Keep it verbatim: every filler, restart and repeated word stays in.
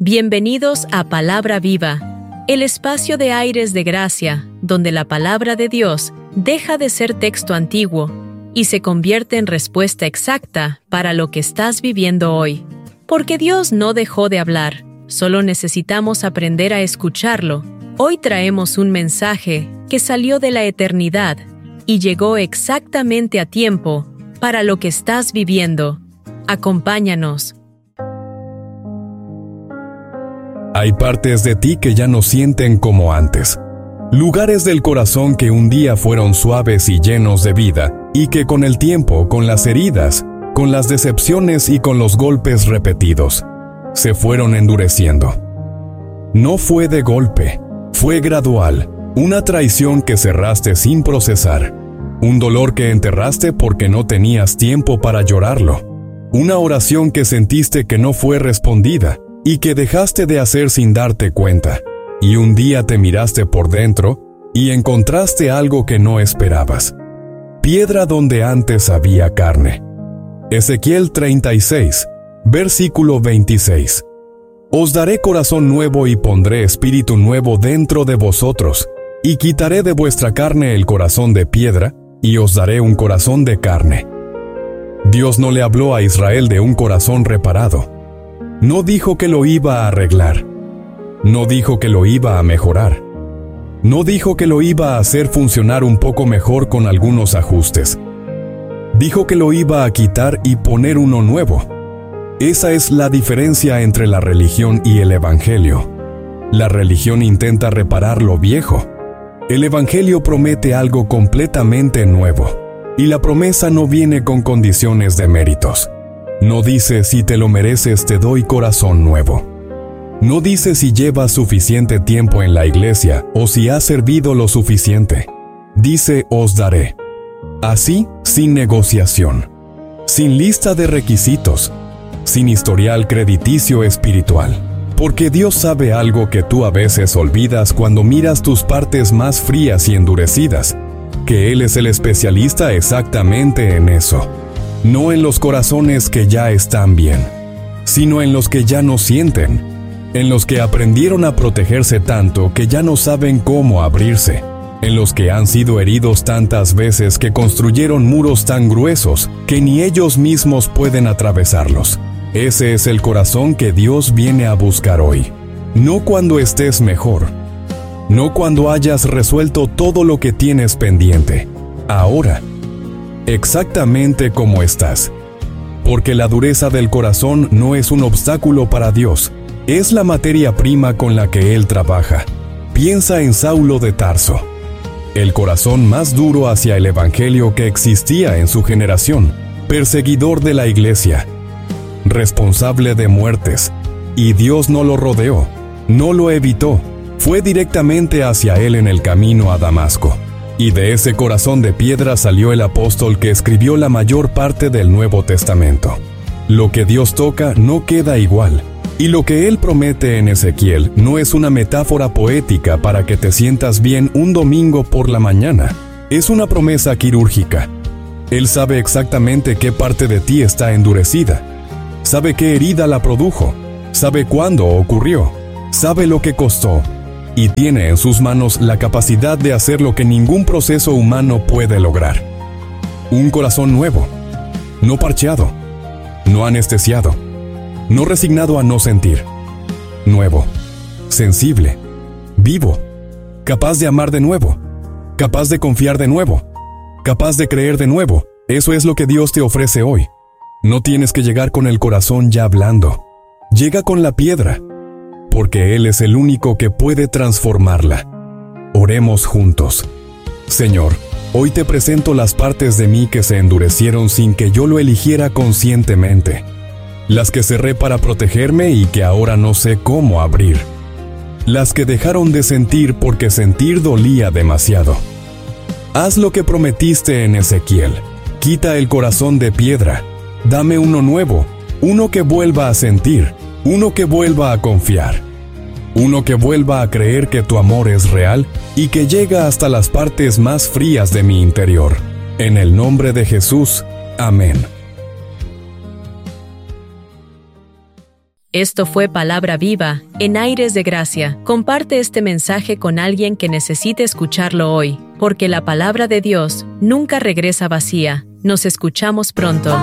Bienvenidos a Palabra Viva, el espacio de aires de gracia, donde la palabra de Dios deja de ser texto antiguo y se convierte en respuesta exacta para lo que estás viviendo hoy. Porque Dios no dejó de hablar, solo necesitamos aprender a escucharlo. Hoy traemos un mensaje que salió de la eternidad y llegó exactamente a tiempo para lo que estás viviendo. Acompáñanos. Hay partes de ti que ya no sienten como antes. Lugares del corazón que un día fueron suaves y llenos de vida, y que con el tiempo, con las heridas, con las decepciones y con los golpes repetidos, se fueron endureciendo. No fue de golpe, fue gradual, una traición que cerraste sin procesar, un dolor que enterraste porque no tenías tiempo para llorarlo, una oración que sentiste que no fue respondida, y que dejaste de hacer sin darte cuenta, y un día te miraste por dentro y encontraste algo que no esperabas. Piedra donde antes había carne. Ezequiel treinta y seis, versículo veintiséis. Os daré corazón nuevo y pondré espíritu nuevo dentro de vosotros, y quitaré de vuestra carne el corazón de piedra, y os daré un corazón de carne. Dios no le habló a Israel de un corazón reparado. No dijo que lo iba a arreglar. No dijo que lo iba a mejorar. No dijo que lo iba a hacer funcionar un poco mejor con algunos ajustes. Dijo que lo iba a quitar y poner uno nuevo. Esa es la diferencia entre la religión y el evangelio. La religión intenta reparar lo viejo. El evangelio promete algo completamente nuevo. Y la promesa no viene con condiciones de méritos. No dice si te lo mereces te doy corazón nuevo. No dice si llevas suficiente tiempo en la iglesia o si has servido lo suficiente. Dice os daré. Así, sin negociación, sin lista de requisitos, sin historial crediticio espiritual. Porque Dios sabe algo que tú a veces olvidas cuando miras tus partes más frías y endurecidas, que Él es el especialista exactamente en eso. No en los corazones que ya están bien, sino en los que ya no sienten, en los que aprendieron a protegerse tanto que ya no saben cómo abrirse, en los que han sido heridos tantas veces que construyeron muros tan gruesos que ni ellos mismos pueden atravesarlos. Ese es el corazón que Dios viene a buscar hoy. No cuando estés mejor, no cuando hayas resuelto todo lo que tienes pendiente. Ahora, exactamente como estás. Porque la dureza del corazón no es un obstáculo para Dios, es la materia prima con la que Él trabaja. Piensa en Saulo de Tarso, el corazón más duro hacia el evangelio que existía en su generación, perseguidor de la iglesia, responsable de muertes, y Dios no lo rodeó, no lo evitó, fue directamente hacia él en el camino a Damasco. Y de ese corazón de piedra salió el apóstol que escribió la mayor parte del Nuevo Testamento. Lo que Dios toca no queda igual, y lo que Él promete en Ezequiel no es una metáfora poética para que te sientas bien un domingo por la mañana. Es una promesa quirúrgica. Él sabe exactamente qué parte de ti está endurecida. Sabe qué herida la produjo. Sabe cuándo ocurrió. Sabe lo que costó. Y tiene en sus manos la capacidad de hacer lo que ningún proceso humano puede lograr. Un corazón nuevo, no parcheado, no anestesiado, no resignado a no sentir. Nuevo, sensible, vivo, capaz de amar de nuevo, capaz de confiar de nuevo, capaz de creer de nuevo. Eso es lo que Dios te ofrece hoy. No tienes que llegar con el corazón ya blando. Llega con la piedra, porque Él es el único que puede transformarla. Oremos juntos. Señor, hoy te presento las partes de mí que se endurecieron sin que yo lo eligiera conscientemente, las que cerré para protegerme y que ahora no sé cómo abrir, las que dejaron de sentir porque sentir dolía demasiado. Haz lo que prometiste en Ezequiel. Quita el corazón de piedra. Dame uno nuevo, uno que vuelva a sentir, uno que vuelva a confiar, uno que vuelva a creer que tu amor es real y que llega hasta las partes más frías de mi interior. En el nombre de Jesús. Amén. Esto fue Palabra Viva, en Aires de Gracia. Comparte este mensaje con alguien que necesite escucharlo hoy, porque la palabra de Dios nunca regresa vacía. Nos escuchamos pronto.